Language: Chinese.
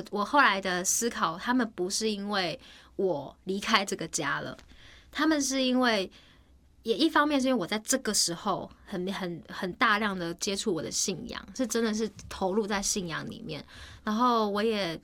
我后来的思考，他们不是因为我离开这个家了，他们是因为。也一方面是因为我在这个时候很大量的接触我的信仰，是真的是投入在信仰里面，然后我也